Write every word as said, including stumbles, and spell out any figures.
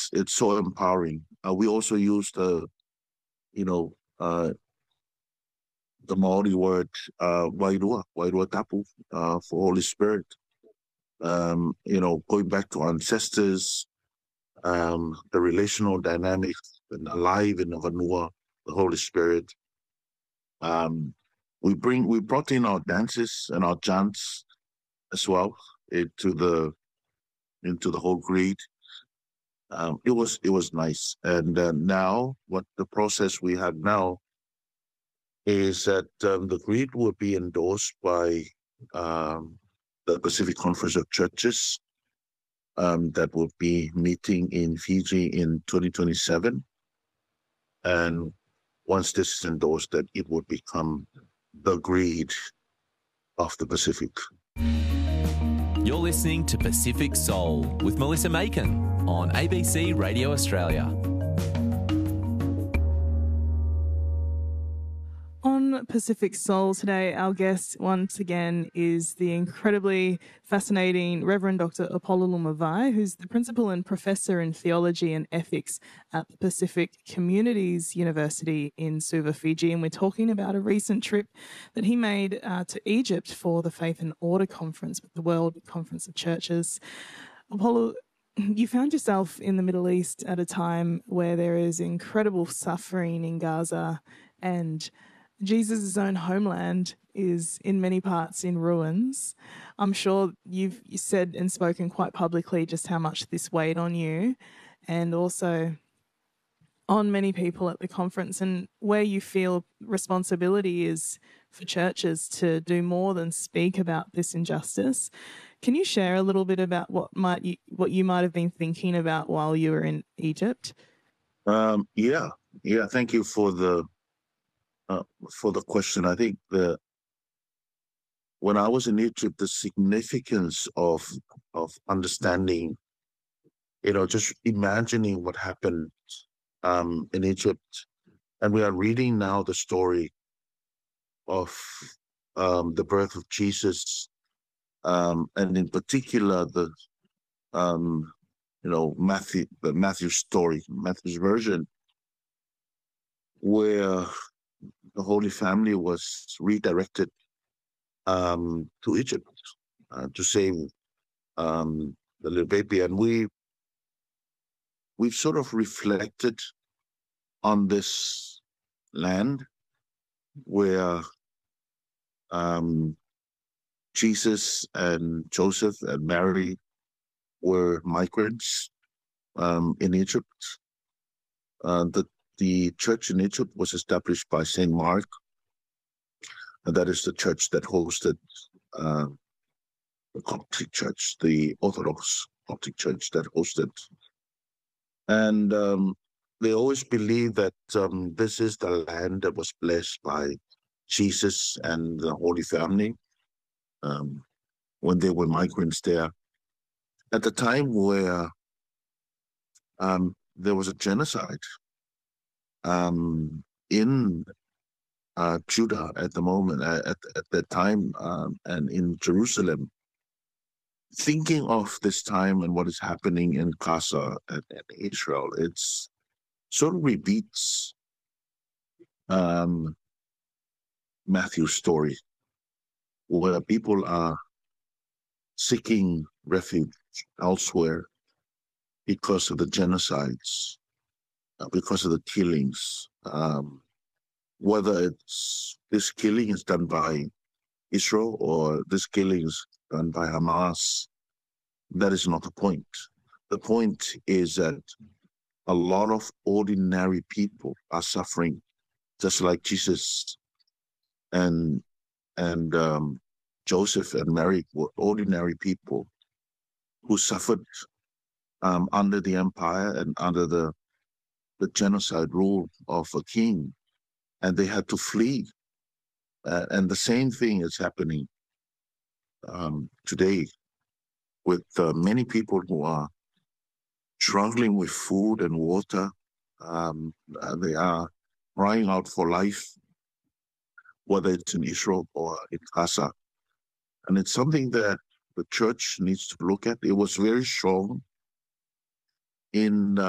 it's so empowering. Uh, we also use the, you know, uh, the Maori word uh, Wairua, Wairua Tapu uh, for Holy Spirit. Um, you know, going back to ancestors, um, the relational dynamics and alive in the Vanua, the Holy Spirit. Um, we bring we brought in our dances and our chants as well into the into the whole creed. Um, it was it was nice, and uh, now what the process we have now is that um, the creed will be endorsed by um, the Pacific Conference of Churches um, that will be meeting in Fiji in twenty twenty-seven, and once this is endorsed, that it would become the creed of the Pacific. You're listening to Pacific Soul with Melissa Macon on A B C Radio Australia. On Pacific Soul today, our guest once again is the incredibly fascinating Reverend Doctor Upoluluma Vai, who's the Principal and Professor in Theology and Ethics at the Pacific Communities University in Suva, Fiji. And we're talking about a recent trip that he made uh, to Egypt for the Faith and Order Conference with the World Conference of Churches. Apollo, you found yourself in the Middle East at a time where there is incredible suffering in Gaza, and Jesus' own homeland is in many parts in ruins. I'm sure you've you said and spoken quite publicly just how much this weighed on you and also on many people at the conference, and where you feel responsibility is for churches to do more than speak about this injustice. Can you share a little bit about what might you, what you might have been thinking about while you were in Egypt? Um, yeah, yeah. Thank you for the Uh, for the question. I think the when I was in Egypt, the significance of of understanding, you know, just imagining what happened um, in Egypt, and we are reading now the story of um, the birth of Jesus, um, and in particular the um, you know Matthew the Matthew's story, Matthew's version, where the Holy Family was redirected um, to Egypt uh, to save um, the little baby, and we we've sort of reflected on this land where um, Jesus and Joseph and Mary were migrants um, in Egypt. Uh, the the church in Egypt was established by Saint Mark, and that is the church that hosted uh, the Coptic Church, the Orthodox Coptic Church that hosted. And um, they always believe that um, this is the land that was blessed by Jesus and the Holy Family um, when they were migrants there. At the time where um, there was a genocide um, in uh, Judah at the moment, uh, at, at that time, um, and in Jerusalem, thinking of this time and what is happening in Gaza and, and Israel, it's sort of repeats um, Matthew's story, where people are seeking refuge elsewhere because of the genocides, uh, because of the killings. Um, whether it's this killing is done by Israel or this killing is done by Hamas, that is not the point. The point is that a lot of ordinary people are suffering, just like Jesus and and um, Joseph and Mary were ordinary people who suffered um, under the empire and under the, the genocide rule of a king, and they had to flee. Uh, and the same thing is happening um, today with uh, many people who are struggling with food and water. Um, uh, they are crying out for life, whether it's in Israel or in Gaza. And it's something that the church needs to look at. It was very strong in